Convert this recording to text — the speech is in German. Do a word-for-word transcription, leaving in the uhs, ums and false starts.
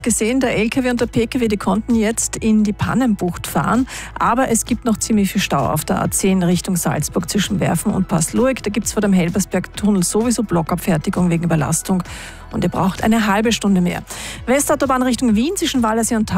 Gesehen, der L K W und der P K W, die konnten jetzt in die Pannenbucht fahren, aber es gibt noch ziemlich viel Stau auf der A zehn Richtung Salzburg zwischen Werfen und Passluig. Da gibt es vor dem Helbersberg-Tunnel sowieso Blockabfertigung wegen Überlastung und ihr braucht eine halbe Stunde mehr. Westautobahn Richtung Wien zwischen Wallersee und